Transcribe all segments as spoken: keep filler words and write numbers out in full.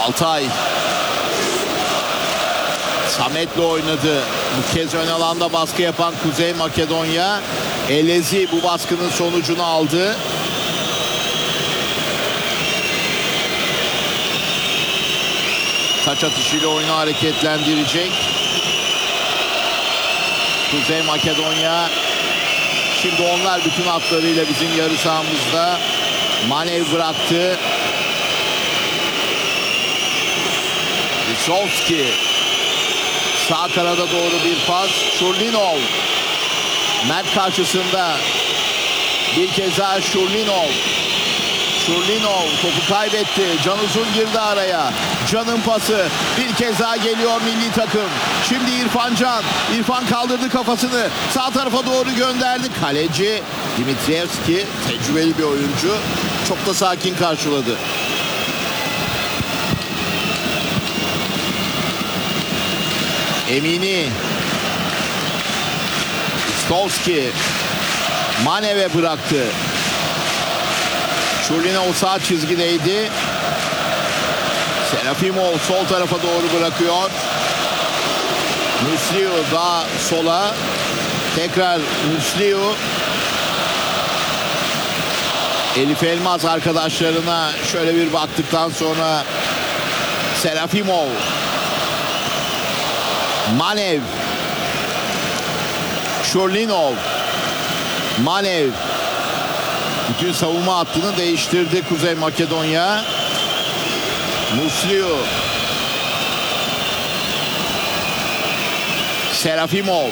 Altay. Samet'le oynadı. Bu kez ön alanda baskı yapan Kuzey Makedonya. Elezi bu baskının sonucunu aldı. Taç atışıyla oyunu hareketlendirecek Kuzey Makedonya. Şimdi onlar bütün hatlarıyla bizim yarı sahamızda. Manev bıraktı. Lisovski. Sağ kanada doğru bir pas. Şurlinov. Mert karşısında. Bir kez daha Şurlinov. Şurlinov topu kaybetti. Can Uzun girdi araya. Can'ın pası. Bir kez daha geliyor milli takım. Şimdi İrfan Can. İrfan kaldırdı kafasını. Sağ tarafa doğru gönderdi. Kaleci Dimitrievski tecrübeli bir oyuncu. Çok da sakin karşıladı. Emini. Stolski. Manev'e bıraktı. Şurlinov sağ çizgideydi. Serafimov sol tarafa doğru bırakıyor. Musliu daha sola. Tekrar Musliu. Elif Elmaz arkadaşlarına şöyle bir baktıktan sonra Serafimov. Manev. Şurlinov. Manev. Bütün savunma hattını değiştirdi Kuzey Makedonya. Musliu. Serafimov.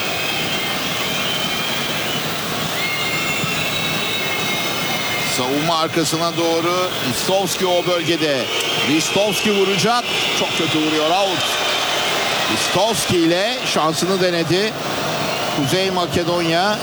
Savunma arkasına doğru. Ristovski o bölgede. Ristovski vuracak. Çok kötü vuruyor. Out. Ristovski ile şansını denedi Kuzey Makedonya.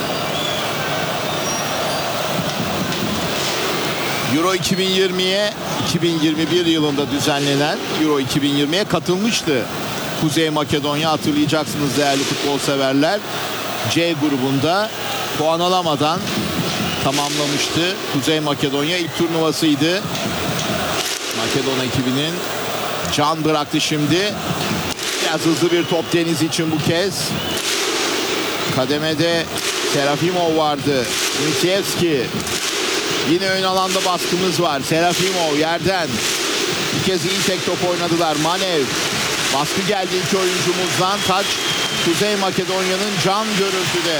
Euro iki bin yirmiye iki bin yirmi bir yılında düzenlenen Euro iki bin yirmiye katılmıştı Kuzey Makedonya, hatırlayacaksınız değerli futbol severler. C grubunda puan alamadan tamamlamıştı Kuzey Makedonya. İlk turnuvasıydı Makedon ekibinin. Can bıraktı şimdi. Biraz hızlı bir top Deniz için bu kez. Kademede Serafimov vardı. Dimitrievski. Yine ön alanda baskımız var. Serafimov yerden. Bir kez iyi tek top oynadılar. Manev. Baskı geldi iki oyuncumuzdan. Taç Kuzey Makedonya'nın. Can görüntüde.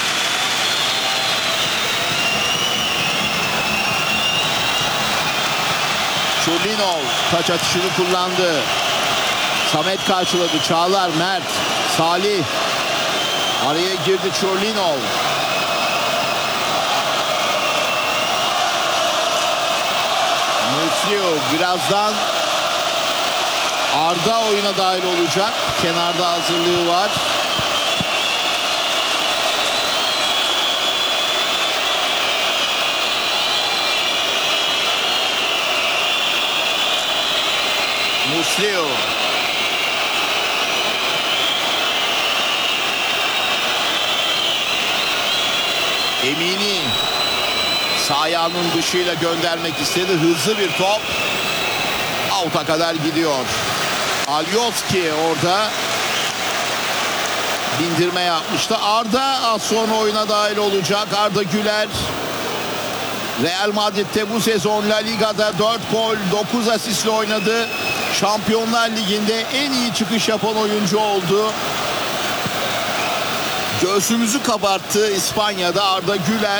Şurlinov taç atışını kullandı. Samet karşıladı. Çağlar, Mert, Salih. Araya girdi Şurlinov. Birazdan Arda oyuna dahil olacak. Kenarda hazırlığı var. Musliu. Emini. Sağ ayağının dışıyla göndermek istedi. Hızlı bir top. Out'a kadar gidiyor. Alioski orada bindirme yapmıştı. Arda az sonra oyuna dahil olacak. Arda Güler Real Madrid'de bu sezon La Liga'da dört gol dokuz asistle oynadı. Şampiyonlar Ligi'nde en iyi çıkış yapan oyuncu oldu. Göğsümüzü kabarttı İspanya'da Arda Güler.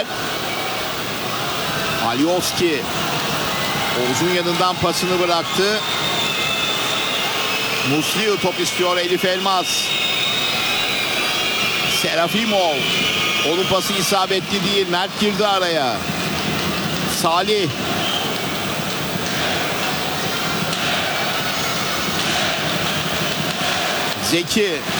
Alioski Oğuz'un yanından pasını bıraktı. Musliu top istiyor. Elif Elmaz. Serafimov. Onun pası isabetli değil. Mert girdi araya. Salih. Zeki.